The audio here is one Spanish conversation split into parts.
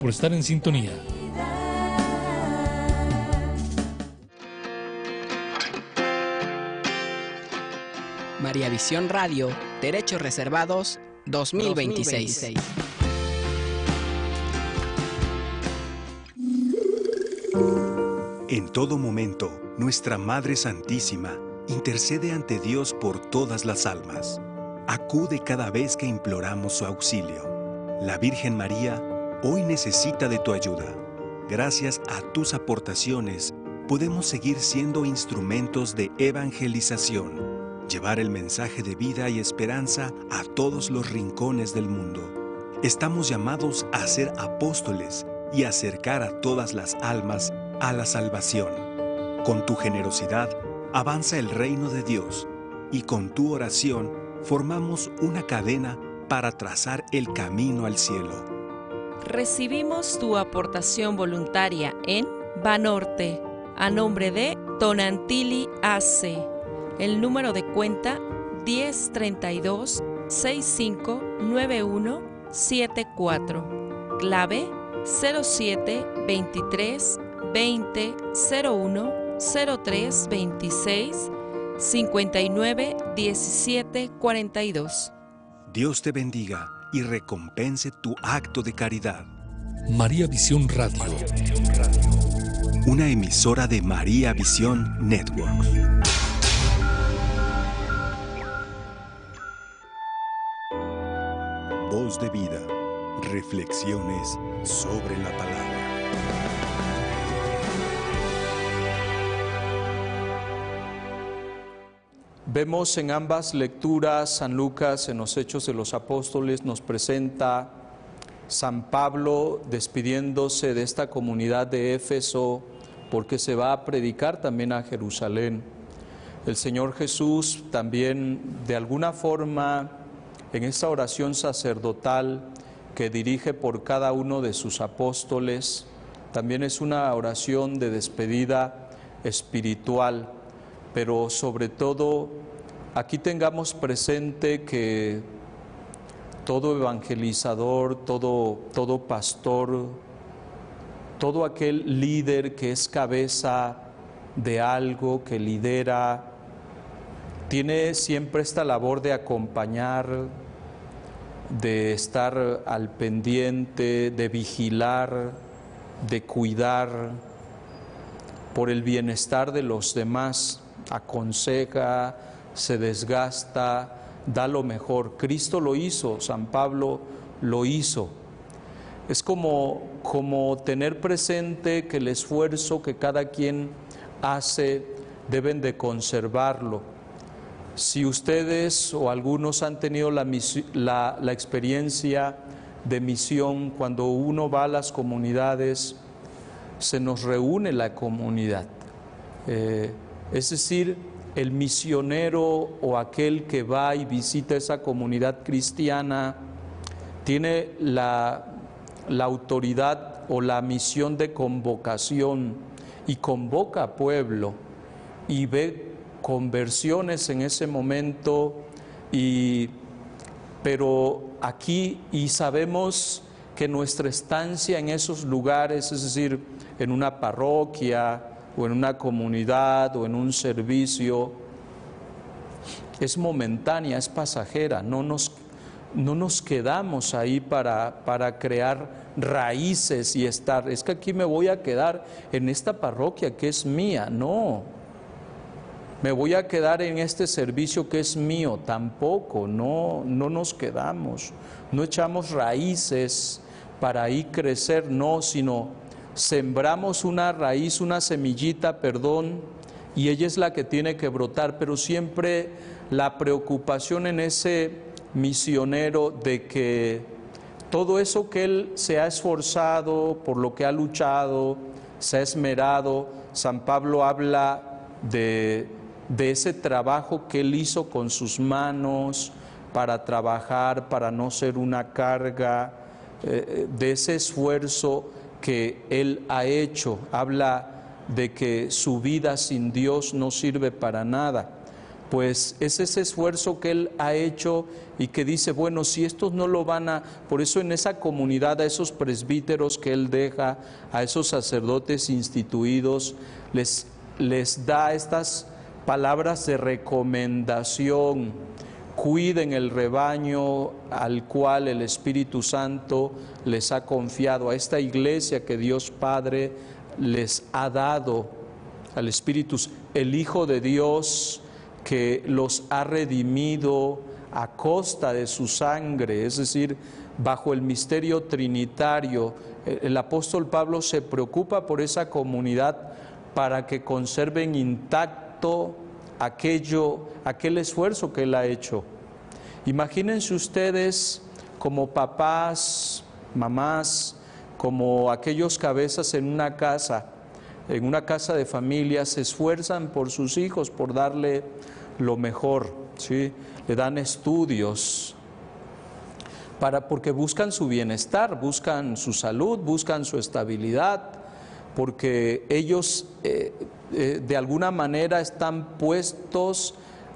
por estar en sintonía. María Visión Radio, Derechos Reservados 2026. En todo momento, nuestra Madre Santísima intercede ante Dios por todas las almas. Acude cada vez que imploramos su auxilio. La Virgen María hoy necesita de tu ayuda. Gracias a tus aportaciones, podemos seguir siendo instrumentos de evangelización. Llevar el mensaje de vida y esperanza a todos los rincones del mundo. Estamos llamados a ser apóstoles y acercar a todas las almas a la salvación. Con tu generosidad, avanza el reino de Dios y con tu oración formamos una cadena para trazar el camino al cielo. Recibimos tu aportación voluntaria en Banorte, a nombre de Tonantili AC. El número de cuenta 1032-659174. Clave 0723-2001-0326 591742. Dios te bendiga y recompense tu acto de caridad. María Visión Radio. Una emisora de María Visión Network. Voz de vida. Reflexiones sobre la palabra. Vemos en ambas lecturas, San Lucas en los Hechos de los Apóstoles nos presenta San Pablo despidiéndose de esta comunidad de Éfeso porque se va a predicar también a Jerusalén. El Señor Jesús también de alguna forma en esta oración sacerdotal que dirige por cada uno de sus apóstoles, también es una oración de despedida espiritual, pero sobre todo aquí tengamos presente que todo evangelizador, todo pastor, todo aquel líder que es cabeza de algo, que lidera, tiene siempre esta labor de acompañar, de estar al pendiente, de vigilar, de cuidar por el bienestar de los demás, aconseja, se desgasta, da lo mejor. Cristo lo hizo, San Pablo lo hizo. Es como tener presente que el esfuerzo que cada quien hace deben de conservarlo. Si ustedes o algunos han tenido la experiencia de misión, cuando uno va a las comunidades, se nos reúne la comunidad. Es decir, el misionero o aquel que va y visita esa comunidad cristiana tiene la autoridad o la misión de convocación y convoca a pueblo y ve conversiones en ese momento, pero aquí y sabemos que nuestra estancia en esos lugares, es decir, en una parroquia o en una comunidad o en un servicio, es momentánea, es pasajera, no nos quedamos ahí para crear raíces y estar, es que aquí me voy a quedar en esta parroquia que es mía, no. Me voy a quedar en este servicio que es mío, tampoco, no nos quedamos, no echamos raíces para ahí crecer, no, sino sembramos una raíz, una semillita, y ella es la que tiene que brotar, pero siempre la preocupación en ese misionero de que todo eso que él se ha esforzado, por lo que ha luchado, se ha esmerado, San Pablo habla de ese trabajo que él hizo con sus manos para trabajar, para no ser una carga, de ese esfuerzo que él ha hecho. Habla de que su vida sin Dios no sirve para nada. pues es ese esfuerzo que él ha hecho y que dice, bueno, si estos no lo van a... Por eso en esa comunidad, a esos presbíteros que él deja, a esos sacerdotes instituidos, les da estas palabras de recomendación. Cuiden el rebaño al cual el Espíritu Santo les ha confiado, a esta iglesia que Dios Padre les ha dado, al Espíritu, el Hijo de Dios que los ha redimido a costa de su sangre, es decir, bajo el misterio trinitario. El apóstol Pablo se preocupa por esa comunidad para que conserven intacto aquel esfuerzo que él ha hecho. Imagínense ustedes como papás, mamás, como aquellos cabezas en una casa de familia, se esfuerzan por sus hijos, por darle lo mejor, ¿sí? Le dan estudios, porque buscan su bienestar, buscan su salud, buscan su estabilidad, porque ellos de alguna manera están puestos,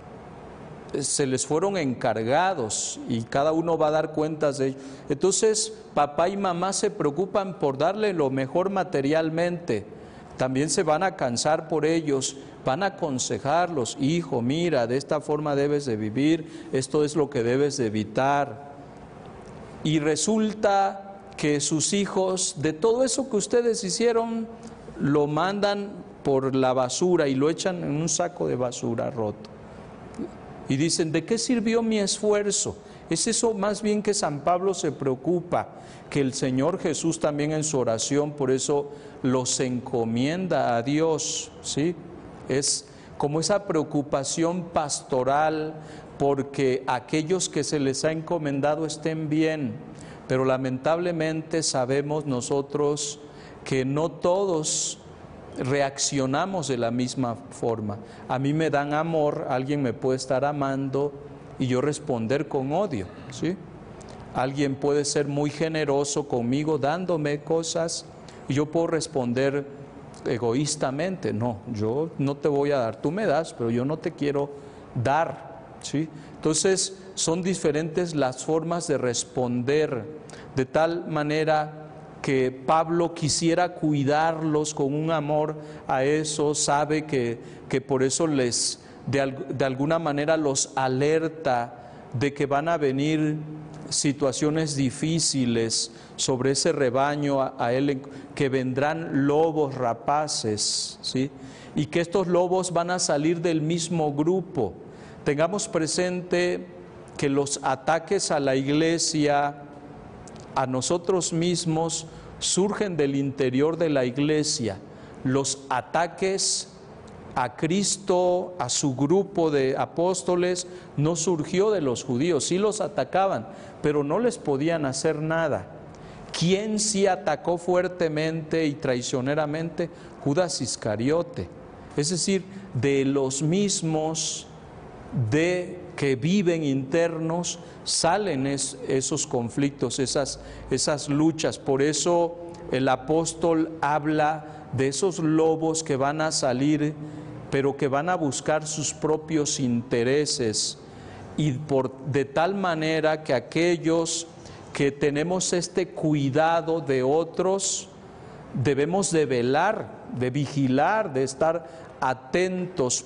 se les fueron encargados y cada uno va a dar cuentas de ellos. Entonces, papá y mamá se preocupan por darle lo mejor materialmente. También se van a cansar por ellos, van a aconsejarlos, hijo, mira, de esta forma debes de vivir, esto es lo que debes de evitar. Y resulta que sus hijos, de todo eso que ustedes hicieron, lo mandan por la basura y lo echan en un saco de basura roto. Y dicen, ¿de qué sirvió mi esfuerzo? Es eso más bien que San Pablo se preocupa, que el Señor Jesús también en su oración, por eso los encomienda a Dios, ¿sí? Es como esa preocupación pastoral porque aquellos que se les ha encomendado estén bien, pero lamentablemente sabemos nosotros que no todos reaccionamos de la misma forma. A mí me dan amor, alguien me puede estar amando y yo responder con odio, ¿sí? Alguien puede ser muy generoso conmigo dándome cosas y yo puedo responder egoístamente, no, yo no te voy a dar, tú me das, pero yo no te quiero dar, ¿sí? Entonces son diferentes las formas de responder, de tal manera que Pablo quisiera cuidarlos con un amor a eso, sabe que por eso de alguna manera los alerta de que van a venir situaciones difíciles sobre ese rebaño a él, que vendrán lobos rapaces, ¿sí? Y que estos lobos van a salir del mismo grupo. Tengamos presente que los ataques a la iglesia, a nosotros mismos, surgen del interior de la iglesia. Los ataques a Cristo, a su grupo de apóstoles, no surgió de los judíos. Sí los atacaban, pero no les podían hacer nada. ¿Quién sí atacó fuertemente y traicioneramente? Judas Iscariote. Es decir, de los mismos que viven internos, salen esos conflictos, esas luchas. Por eso el apóstol habla de esos lobos que van a salir, pero que van a buscar sus propios intereses, y de tal manera que aquellos que tenemos este cuidado de otros, debemos de velar, de vigilar, de estar atentos,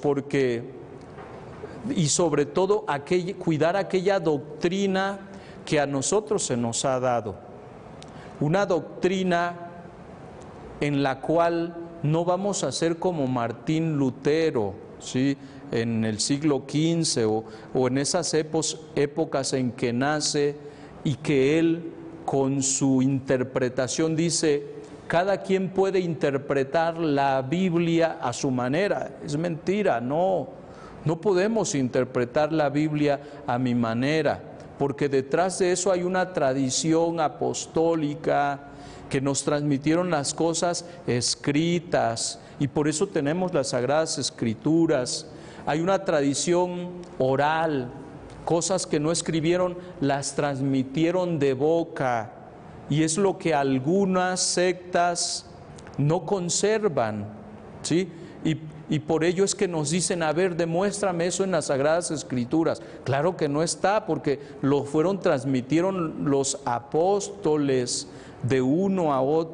y sobre todo cuidar aquella doctrina que a nosotros se nos ha dado, una doctrina en la cual no vamos a ser como Martín Lutero, ¿sí? En el siglo XV o en esas épocas en que nace, y que él con su interpretación dice, cada quien puede interpretar la Biblia a su manera. Es mentira, no podemos interpretar la Biblia a mi manera, porque detrás de eso hay una tradición apostólica que nos transmitieron las cosas escritas, y por eso tenemos las Sagradas Escrituras. Hay una tradición oral, cosas que no escribieron, las transmitieron de boca, y es lo que algunas sectas no conservan, ¿sí? Y por ello es que nos dicen, a ver, demuéstrame eso en las Sagradas Escrituras. Claro que no está, porque transmitieron los apóstoles de uno a otro.